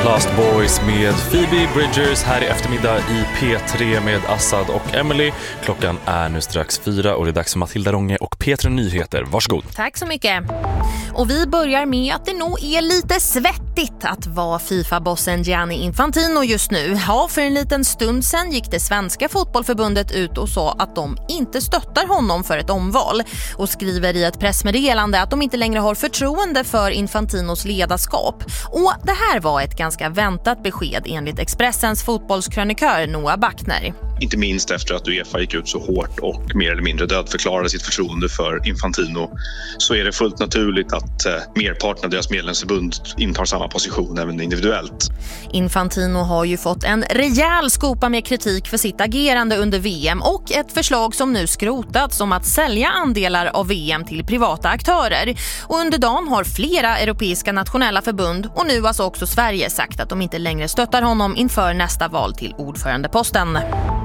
Lost Boys med Phoebe Bridgers här i eftermiddag i P3 med Assad och Emily. Klockan är nu strax 4 och det är dags för Matilda Ronge och P3 Nyheter. Varsågod. Tack så mycket. Och vi börjar med att det nog är lite svettigt att vara FIFA-bossen Gianni Infantino just nu. Ja, för en liten stund sedan gick det svenska fotbollförbundet ut och sa att de inte stöttar honom för ett omval och skriver i ett pressmeddelande att de inte längre har förtroende för Infantinos ledarskap. Och det här var ett ganska väntat besked enligt Expressens fotbollskrönikör Noah Backner. Inte minst efter att UEFA gick ut så hårt och mer eller mindre dödförklarade sitt förtroende för Infantino, så är det fullt naturligt att merparten av deras medlemsförbund intar samma position även individuellt. Infantino har ju fått en rejäl skopa med kritik för sitt agerande under VM och ett förslag som nu skrotats om att sälja andelar av VM till privata aktörer. Och under dagen har flera europeiska nationella förbund och nu alltså också Sverige sagt att de inte längre stöttar honom inför nästa val till ordförandeposten.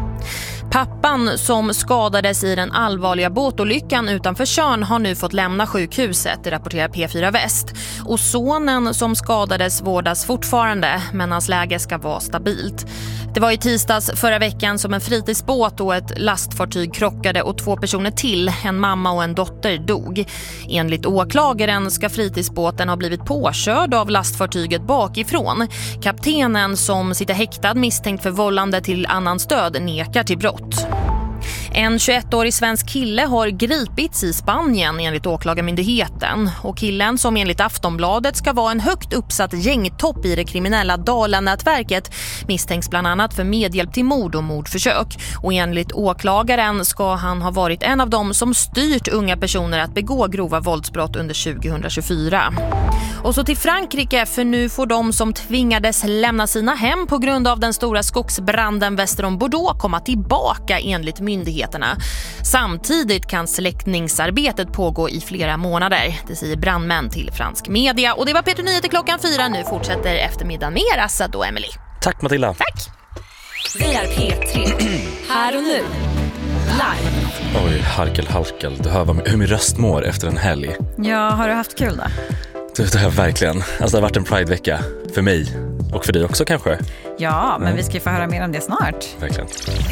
Pappan som skadades i den allvarliga båtolyckan utanför Tjörn har nu fått lämna sjukhuset, det rapporterar P4 Väst. Och sonen som skadades vårdas fortfarande, men hans läge ska vara stabilt. Det var i tisdags förra veckan som en fritidsbåt och ett lastfartyg krockade och 2 personer till, en mamma och en dotter, dog. Enligt åklagaren ska fritidsbåten ha blivit påkörd av lastfartyget bakifrån. Kaptenen som sitter häktad misstänkt för vållande till annans död nekar till brott. En 21-årig svensk kille har gripits i Spanien enligt åklagarmyndigheten. Och killen, som enligt Aftonbladet ska vara en högt uppsatt gängtopp i det kriminella Dalen-nätverket, misstänks bland annat för medhjälp till mord och mordförsök. Och enligt åklagaren ska han ha varit en av dem som styrt unga personer att begå grova våldsbrott under 2024. Och så till Frankrike, för nu får de som tvingades lämna sina hem på grund av den stora skogsbranden väster om Bordeaux komma tillbaka enligt myndigheterna. Samtidigt kan släckningsarbetet pågå i flera månader, det säger brandmän till fransk media. Och det var P3 Nyheter klockan 4. Nu fortsätter eftermiddagen med Assad och Emily. Tack Matilda. Tack. Vi är P3. Här och nu. Live. Oj, harkel. Du hör hur min röst mår efter en helg. Ja, har du haft kul då? Det har jag verkligen. Alltså det har varit en Pride-vecka för mig och för dig också kanske. Ja, men vi ska få höra mer om det snart. Verkligen.